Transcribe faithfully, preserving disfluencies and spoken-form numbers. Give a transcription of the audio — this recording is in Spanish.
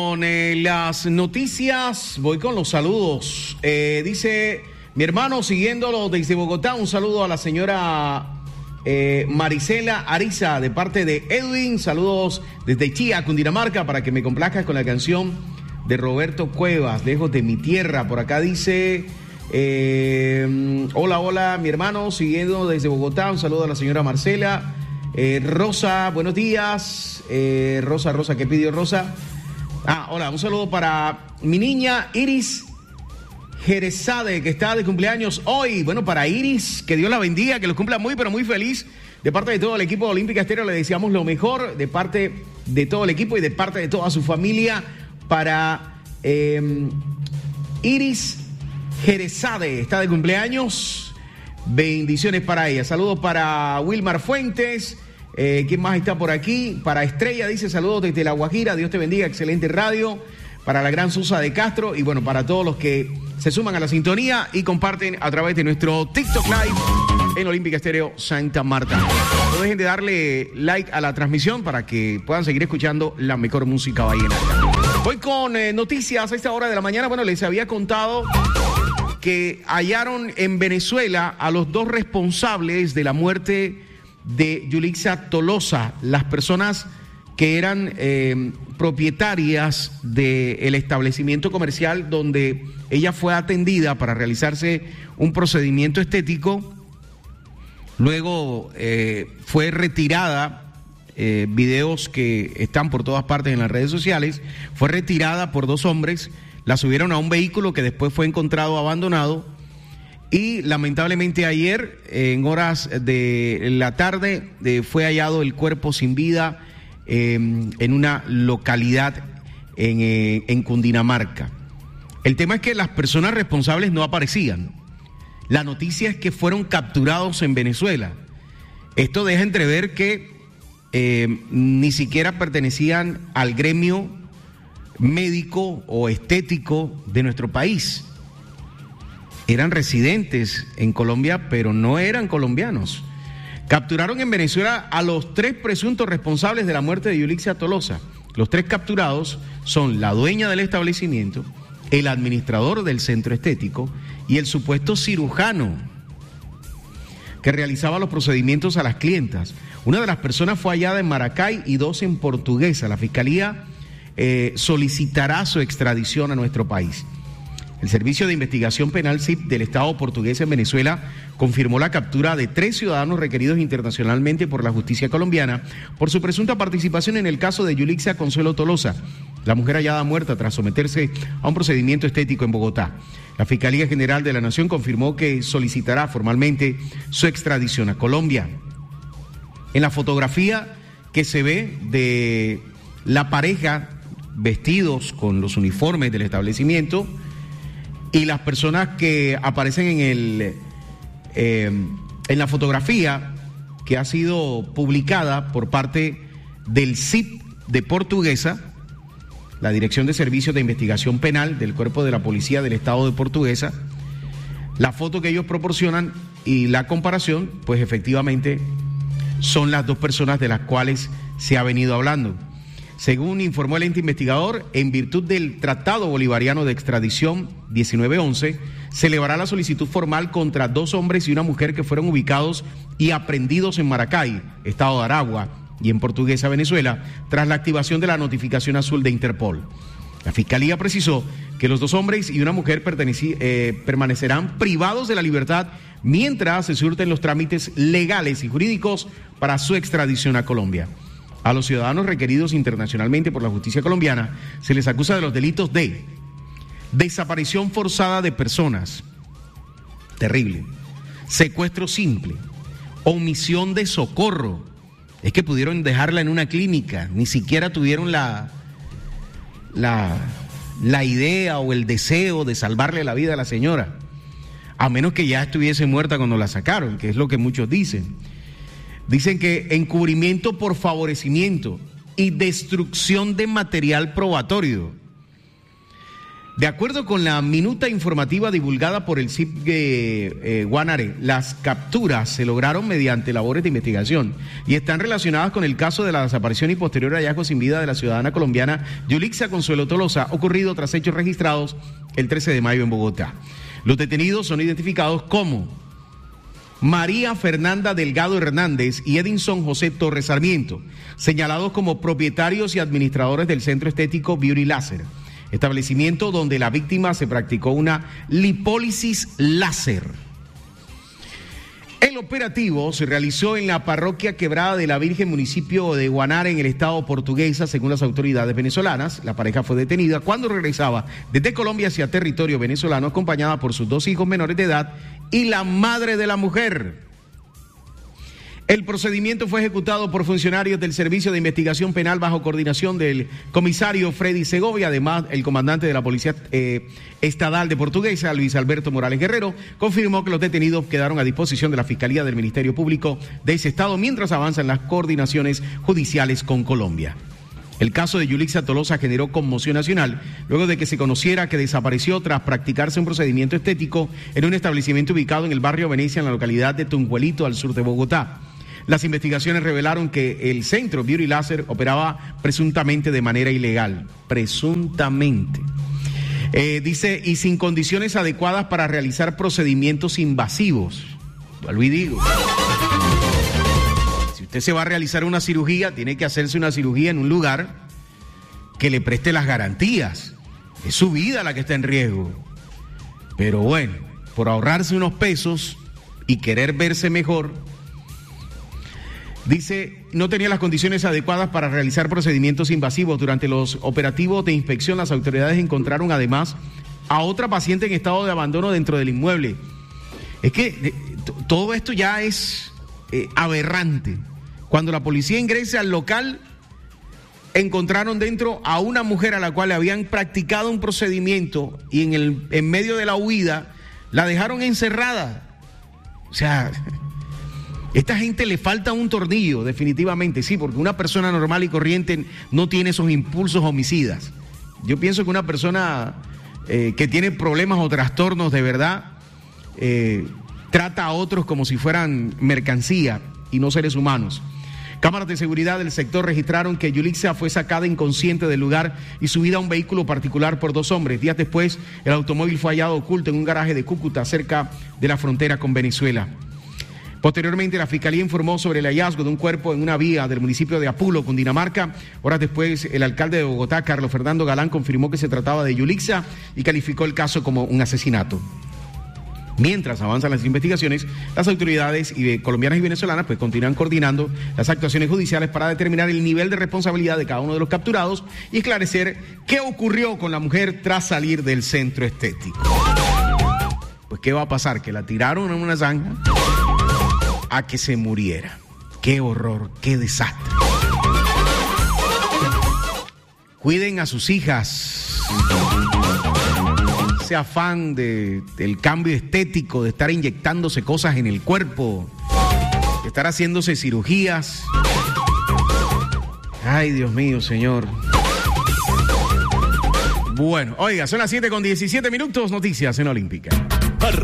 Con eh, las noticias, voy con los saludos. Eh, dice mi hermano, siguiéndolo desde Bogotá, un saludo a la señora eh, Marisela Ariza de parte de Edwin. Saludos desde Chía, Cundinamarca, para que me complazcas con la canción de Roberto Cuevas, Lejos de mi tierra. Por acá dice, eh, hola, hola, mi hermano, siguiendo desde Bogotá, un saludo a la señora Marcela. Eh, Rosa, buenos días. Eh, Rosa, Rosa, ¿qué pidió Rosa? Ah, hola, un saludo para mi niña Iris Jerezade, que está de cumpleaños hoy. Bueno, para Iris, que Dios la bendiga, que los cumpla muy, pero muy feliz. De parte de todo el equipo de Olímpica Estéreo le deseamos lo mejor, de parte de todo el equipo y de parte de toda su familia. Para eh, Iris Jerezade, está de cumpleaños. Bendiciones para ella. Saludos para Wilmar Fuentes. Eh, ¿Quién más está por aquí? Para Estrella, dice saludos desde La Guajira, Dios te bendiga, excelente radio. Para la gran Susa de Castro y bueno, para todos los que se suman a la sintonía y comparten a través de nuestro TikTok Live en Olímpica Estéreo Santa Marta. No dejen de darle like a la transmisión para que puedan seguir escuchando la mejor música vallenata. Voy con eh, noticias a esta hora de la mañana. Bueno, les había contado que hallaron en Venezuela a los dos responsables de la muerte de Yulixa Tolosa, las personas que eran eh, propietarias del establecimiento comercial donde ella fue atendida para realizarse un procedimiento estético. Luego eh, fue retirada, eh, videos que están por todas partes en las redes sociales, fue retirada por dos hombres, la subieron a un vehículo que después fue encontrado abandonado. Y lamentablemente ayer, en horas de la tarde, eh, fue hallado el cuerpo sin vida eh, en una localidad en, eh, en Cundinamarca. El tema es que las personas responsables no aparecían. La noticia es que fueron capturados en Venezuela. Esto deja entrever que eh, ni siquiera pertenecían al gremio médico o estético de nuestro país. Eran residentes en Colombia, pero no eran colombianos. Capturaron en Venezuela a los tres presuntos responsables de la muerte de Yulixa Tolosa. Los tres capturados son la dueña del establecimiento, el administrador del centro estético y el supuesto cirujano que realizaba los procedimientos a las clientas. Una de las personas fue hallada en Maracay y dos en Portuguesa. La Fiscalía eh, solicitará su extradición a nuestro país. El Servicio de Investigación Penal S I P del Estado portugués en Venezuela confirmó la captura de tres ciudadanos requeridos internacionalmente por la justicia colombiana por su presunta participación en el caso de Yulixa Consuelo Tolosa, la mujer hallada muerta tras someterse a un procedimiento estético en Bogotá. La Fiscalía General de la Nación confirmó que solicitará formalmente su extradición a Colombia. En la fotografía que se ve de la pareja vestidos con los uniformes del establecimiento, y las personas que aparecen en el eh, en la fotografía que ha sido publicada por parte del S I P de Portuguesa, la Dirección de Servicios de Investigación Penal del Cuerpo de la Policía del Estado de Portuguesa, la foto que ellos proporcionan y la comparación, pues efectivamente son las dos personas de las cuales se ha venido hablando. Según informó el ente investigador, en virtud del Tratado Bolivariano de Extradición diecinueve once, se elevará la solicitud formal contra dos hombres y una mujer que fueron ubicados y aprehendidos en Maracay, Estado de Aragua, y en Portuguesa, Venezuela, tras la activación de la notificación azul de Interpol. La Fiscalía precisó que los dos hombres y una mujer eh, permanecerán privados de la libertad mientras se surten los trámites legales y jurídicos para su extradición a Colombia. A los ciudadanos requeridos internacionalmente por la justicia colombiana se les acusa de los delitos de desaparición forzada de personas, terrible, secuestro simple, omisión de socorro, es que pudieron dejarla en una clínica, ni siquiera tuvieron la, la, la idea o el deseo de salvarle la vida a la señora, a menos que ya estuviese muerta cuando la sacaron, que es lo que muchos dicen. Dicen que encubrimiento por favorecimiento y destrucción de material probatorio. De acuerdo con la minuta informativa divulgada por el C I P eh, eh, Guanare, las capturas se lograron mediante labores de investigación y están relacionadas con el caso de la desaparición y posterior hallazgo sin vida de la ciudadana colombiana Yulixa Consuelo Tolosa, ocurrido tras hechos registrados el trece de mayo en Bogotá. Los detenidos son identificados como María Fernanda Delgado Hernández y Edinson José Torres Sarmiento, señalados como propietarios y administradores del centro estético Beauty Láser, establecimiento donde la víctima se practicó una lipólisis láser. El operativo se realizó en la parroquia Quebrada de la Virgen, municipio de Guanare, en el estado portuguesa, según las autoridades venezolanas. La pareja fue detenida cuando regresaba desde Colombia hacia territorio venezolano, acompañada por sus dos hijos menores de edad y la madre de la mujer. El procedimiento fue ejecutado por funcionarios del Servicio de Investigación Penal bajo coordinación del comisario Freddy Segovia. Además, el comandante de la Policía eh, Estatal de Portuguesa, Luis Alberto Morales Guerrero, confirmó que los detenidos quedaron a disposición de la Fiscalía del Ministerio Público de ese estado mientras avanzan las coordinaciones judiciales con Colombia. El caso de Yulixa Tolosa generó conmoción nacional luego de que se conociera que desapareció tras practicarse un procedimiento estético en un establecimiento ubicado en el barrio Venecia, en la localidad de Tunjuelito, al sur de Bogotá. Las investigaciones revelaron que el centro Beauty Láser operaba presuntamente de manera ilegal. Presuntamente. Eh, dice, y sin condiciones adecuadas para realizar procedimientos invasivos. Vuelvo y digo. Si usted se va a realizar una cirugía, tiene que hacerse una cirugía en un lugar que le preste las garantías. Es su vida la que está en riesgo. Pero bueno, por ahorrarse unos pesos y querer verse mejor, dice, no tenía las condiciones adecuadas para realizar procedimientos invasivos. Durante los operativos de inspección, las autoridades encontraron además a otra paciente en estado de abandono dentro del inmueble. Es que eh, todo esto ya es eh, aberrante. Cuando la policía ingresa al local, encontraron dentro a una mujer a la cual le habían practicado un procedimiento y en, el, en medio de la huida la dejaron encerrada. O sea, esta gente le falta un tornillo, definitivamente, sí, porque una persona normal y corriente no tiene esos impulsos homicidas. Yo pienso que una persona eh, que tiene problemas o trastornos de verdad eh, trata a otros como si fueran mercancía y no seres humanos. Cámaras de seguridad del sector registraron que Yulixa fue sacada inconsciente del lugar y subida a un vehículo particular por dos hombres. Días después, el automóvil fue hallado oculto en un garaje de Cúcuta, cerca de la frontera con Venezuela. Posteriormente, la Fiscalía informó sobre el hallazgo de un cuerpo en una vía del municipio de Apulo, Cundinamarca. Horas después, el alcalde de Bogotá, Carlos Fernando Galán, confirmó que se trataba de Yulixa y calificó el caso como un asesinato. Mientras avanzan las investigaciones, las autoridades y colombianas y venezolanas pues continúan coordinando las actuaciones judiciales para determinar el nivel de responsabilidad de cada uno de los capturados y esclarecer qué ocurrió con la mujer tras salir del centro estético. Pues ¿qué va a pasar? Que la tiraron en una zanja a que se muriera. Qué horror, qué desastre. Cuiden a sus hijas. Ese afán de, del cambio estético, de estar inyectándose cosas en el cuerpo, de estar haciéndose cirugías. Ay, Dios mío, Señor. Bueno, oiga, son las siete con diecisiete minutos, noticias en Olímpica.